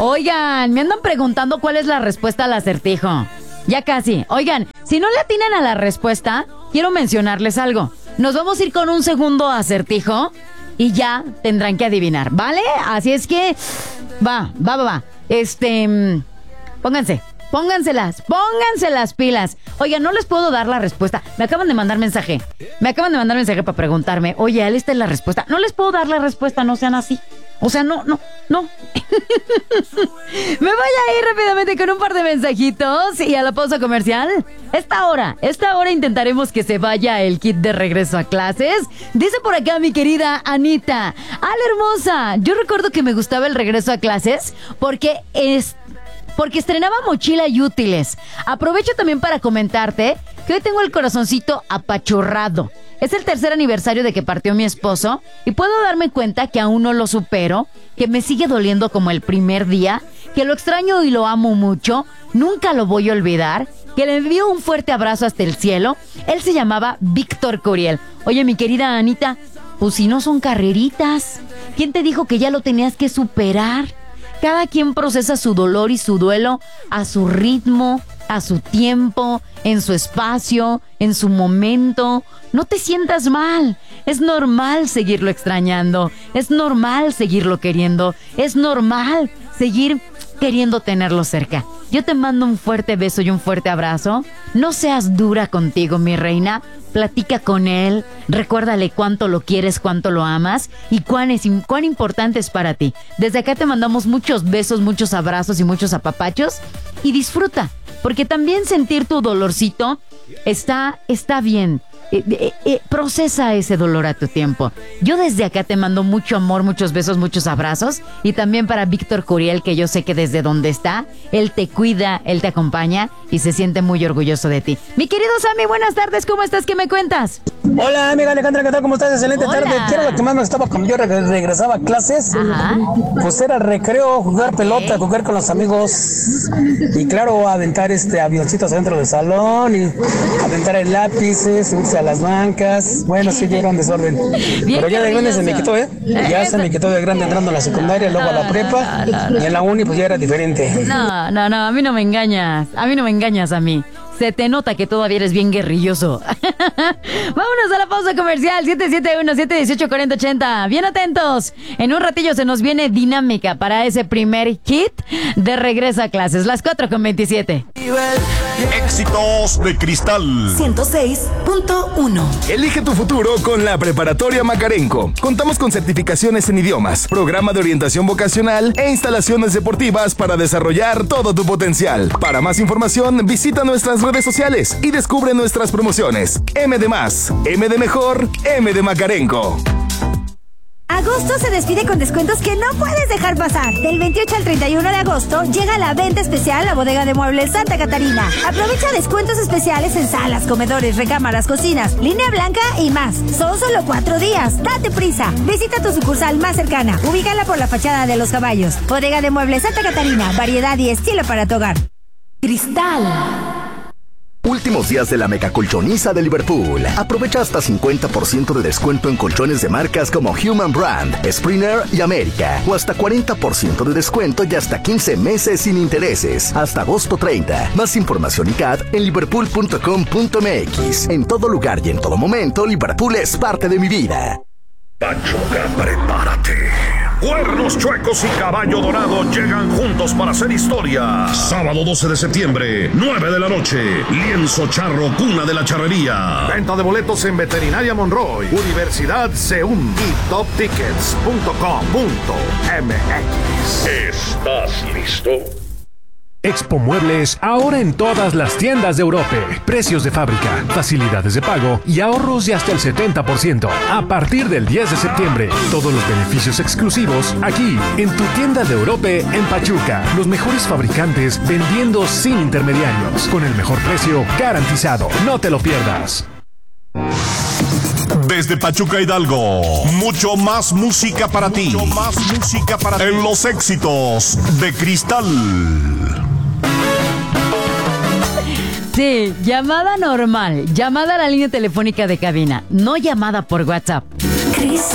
Oigan, me andan preguntando cuál es la respuesta al acertijo. Ya casi. Oigan, si no le atinan a la respuesta, quiero mencionarles algo. Nos vamos a ir con un segundo acertijo y ya tendrán que adivinar, ¿vale? Así es que va. Pónganse las pilas. Oigan, no les puedo dar la respuesta. Me acaban de mandar mensaje para preguntarme, oye, esta es la respuesta. No les puedo dar la respuesta, no sean así. O sea, no. Me voy a ir rápidamente con un par de mensajitos y a la pausa comercial. Esta hora intentaremos que se vaya el kit de regreso a clases. Dice por acá mi querida Anita. ¡Hala hermosa! Yo recuerdo que me gustaba el regreso a clases porque estrenaba mochila y útiles. Aprovecho también para comentarte que hoy tengo el corazoncito apachurrado. Es el 3er aniversario de que partió mi esposo y puedo darme cuenta que aún no lo supero, que me sigue doliendo como el primer día, que lo extraño y lo amo mucho, nunca lo voy a olvidar, que le envío un fuerte abrazo hasta el cielo. Él se llamaba Víctor Curiel. Oye, mi querida Anita, pues si no son carreritas, ¿quién te dijo que ya lo tenías que superar? Cada quien procesa su dolor y su duelo a su ritmo, a su tiempo, en su espacio, en su momento. No te sientas mal. Es normal seguirlo extrañando. Es normal seguirlo queriendo. Es normal seguir queriendo tenerlo cerca. Yo te mando un fuerte beso y un fuerte abrazo. No seas dura contigo, mi reina. Platica con él, recuérdale cuánto lo quieres, cuánto lo amas y cuán importante es para ti. Desde acá te mandamos muchos besos, muchos abrazos y muchos apapachos y disfruta, porque también sentir tu dolorcito está bien. Procesa ese dolor a tu tiempo. Yo desde acá te mando mucho amor, muchos besos, muchos abrazos. Y también para Víctor Curiel, que yo sé que desde donde está, él te cuida, él te acompaña y se siente muy orgulloso de ti. Mi querido Sammy, buenas tardes, ¿cómo estás? ¿Qué me cuentas? Hola, amiga Alejandra, ¿qué tal? ¿Cómo estás? Excelente Hola. tarde. Quiero lo que más me gustaba cuando yo regresaba a clases. Ajá. Pues era recreo, jugar pelota, jugar con los amigos. Y claro, aventar avioncitos adentro del salón y aventar el lápices, irse a las bancas. Bueno, sí, llega un desorden. Pero ya de grande se me quitó, Ya se me quitó de grande entrando a la secundaria, luego a la prepa. Y en la uni pues ya era diferente. No, a mí no me engañas. A mí. Se te nota que todavía eres bien guerrilloso. Vámonos a la pausa comercial. 771-718-4080. Bien atentos. En un ratillo se nos viene dinámica para ese primer kit de regreso a clases. Las 4:27. Éxitos de Cristal 106.1. Elige tu futuro con la Preparatoria Macarenco. Contamos con certificaciones en idiomas, programa de orientación vocacional e instalaciones deportivas para desarrollar todo tu potencial. Para más información, visita nuestras redes sociales y descubre nuestras promociones. M de más, M de mejor, M de Macarenco. Agosto se despide con descuentos que no puedes dejar pasar. Del 28 al 31 de agosto llega la venta especial a Bodega de Muebles Santa Catarina. Aprovecha descuentos especiales en salas, comedores, recámaras, cocinas, línea blanca y más. Son solo 4 días. Date prisa. Visita tu sucursal más cercana. Ubícala por la fachada de Los Caballos. Bodega de Muebles Santa Catarina. Variedad y estilo para tu hogar. Cristal. Últimos días de la mega colchoniza de Liverpool. Aprovecha hasta 50% de descuento en colchones de marcas como Human Brand, Springer y América. O hasta 40% de descuento y hasta 15 meses sin intereses. Hasta agosto 30. Más información y CAD en liverpool.com.mx. En todo lugar y en todo momento, Liverpool es parte de mi vida. Pachuca, prepárate. Cuernos Chuecos y Caballo Dorado llegan juntos para hacer historia. Sábado 12 de septiembre, 9 de la noche. Lienzo Charro, cuna de la charrería. Venta de boletos en Veterinaria Monroy, Universidad CEUM y toptickets.com.mx. ¿Estás listo? Expo Muebles ahora en todas las tiendas de Europe. Precios de fábrica, facilidades de pago y ahorros de hasta el 70%. A partir del 10 de septiembre, todos los beneficios exclusivos aquí, en tu tienda de Europe en Pachuca. Los mejores fabricantes vendiendo sin intermediarios, con el mejor precio garantizado. No te lo pierdas. Desde Pachuca Hidalgo, mucho más música para ti. En los éxitos de Cristal. Sí, llamada normal, llamada a la línea telefónica de cabina, no llamada por WhatsApp.